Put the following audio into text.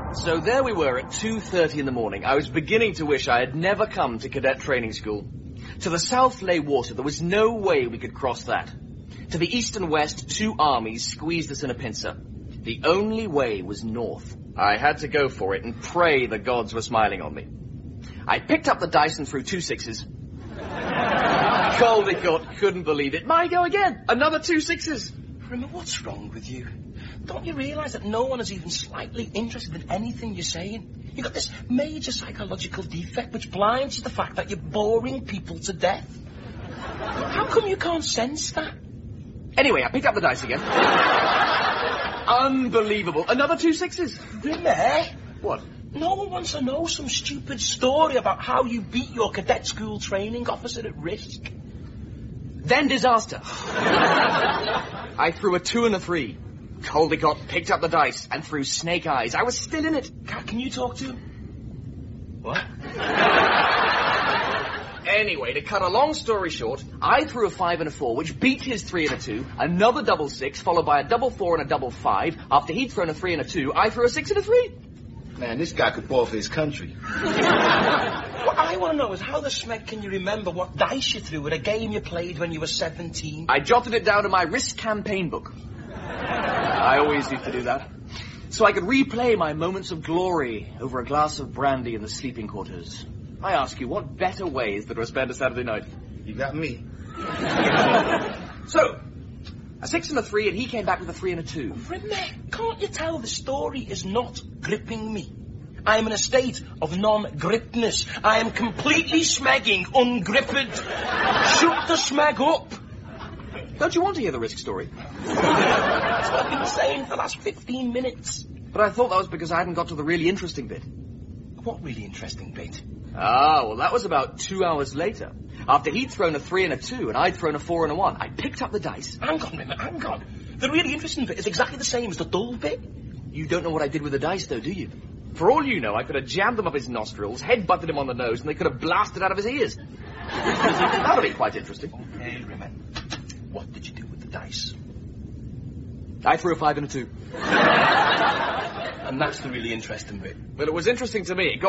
So there we were at 2:30 in the morning. I was beginning to wish I had never come to cadet training school. To the south lay water. There was no way we could cross that. To the east and west, two armies squeezed us in a pincer. The only way was north. I had to go for it and pray the gods were smiling on me. I picked up the dice and threw 2 6s. Caldecott couldn't believe it. My go again. Another 2 6s. Rimmer, what's wrong with you? Don't you realise that no one is even slightly interested in anything you're saying? You've got this major psychological defect which blinds you to the fact that you're boring people to death. How come you can't sense that? Anyway, I picked up the dice again. Unbelievable. Another 2 6s. Rimmer? What? No one wants to know some stupid story about how you beat your cadet school training officer at risk. Then disaster. I threw a 2 and a 3. Caldecott picked up the dice and threw snake eyes. I was still in it. Can you talk to him? What? Anyway, to cut a long story short, I threw a 5 and a 4, which beat his 3 and a 2, another double 6, followed by a double 4 and a double 5. After he'd thrown a 3 and a 2, I threw a 6 and a 3. Man, this guy could ball for his country. What I want to know is how the smack can you remember what dice you threw at a game you played when you were 17? I jotted it down in my risk campaign book. I always used to do that. So I could replay my moments of glory over a glass of brandy in the sleeping quarters. I ask you, what better way is there to spend a Saturday night? You got me. So, a 6 and a 3, and he came back with a 3 and a 2. Rimmer, can't you tell the story is not gripping me? I am in a state of non-gripness. I am completely smagging, ungripped. Shut the smag up. Don't you want to hear the risk story? That's what I've been saying for the last 15 minutes. But I thought that was because I hadn't got to the really interesting bit. What really interesting bit? Ah, well, that was about 2 hours later. After he'd thrown a 3 and a 2, and I'd thrown a 4 and a 1, I picked up the dice. Hang on, Rimmer, hang on. The really interesting bit is exactly the same as the dull bit. You don't know what I did with the dice, though, do you? For all you know, I could have jammed them up his nostrils, head-butted him on the nose, and they could have blasted out of his ears. That would be quite interesting. Okay, Rimmer. What did you do with the dice? I threw a 5 and a 2. And that's the really interesting bit. Well, it was interesting to me. It got